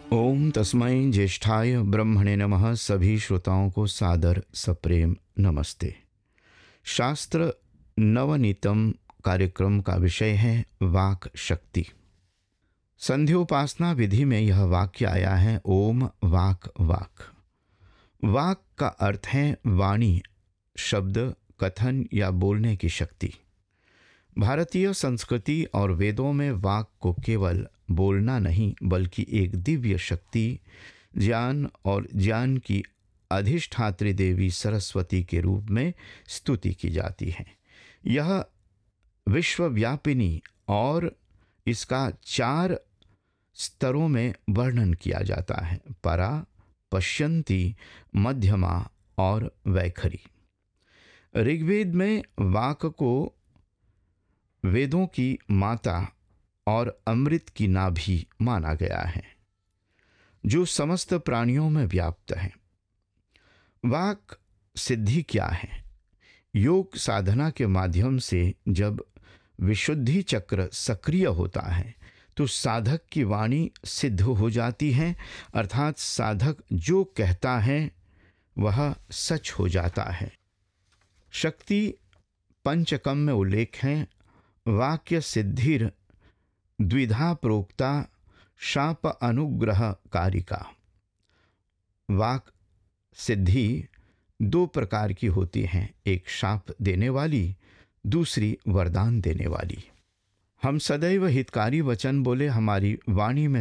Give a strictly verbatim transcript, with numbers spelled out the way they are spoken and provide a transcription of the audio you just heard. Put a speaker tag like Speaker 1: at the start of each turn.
Speaker 1: ओम तस्मै ज्येष्ठाय ब्रह्मणे नमः। सभी श्रोताओं को सादर सप्रेम नमस्ते। शास्त्र नवनीतम कार्यक्रम का विषय है वाक शक्ति। संध्योपासना विधि में यह वाक्य आया है, ओम वाक वाक। वाक का अर्थ है वाणी, शब्द, कथन या बोलने की शक्ति। भारतीय संस्कृति और वेदों में वाक को केवल बोलना नहीं बल्कि एक दिव्य शक्ति, ज्ञान और ज्ञान की अधिष्ठात्री देवी सरस्वती के रूप में स्तुति की जाती है। यह विश्वव्यापिनी और इसका चार स्तरों में वर्णन किया जाता है, परा, पश्यन्ती, मध्यमा और वैखरी। ऋग्वेद में वाक को वेदों की माता और अमृत की नाभि माना गया है, जो समस्त प्राणियों में व्याप्त है। वाक सिद्धि क्या है? योग साधना के माध्यम से जब विशुद्धि चक्र सक्रिय होता है तो साधक की वाणी सिद्ध हो जाती है, अर्थात साधक जो कहता है वह सच हो जाता है। शक्ति पंचकम में उल्लेख है, वाक्य सिद्धिर द्विधा प्रोक्ता शाप अनुग्रह कारिका। वाक सिद्धि दो प्रकार की होती हैं, एक शाप देने वाली, दूसरी वरदान देने वाली। हम सदैव हितकारी वचन बोले, हमारी वाणी में